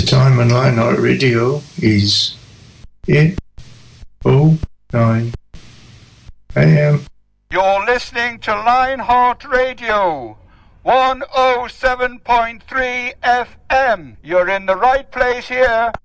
time on Lionheart Radio is 8:09 a.m. You're listening to Lionheart Radio, 107.3 FM. You're in the right place here.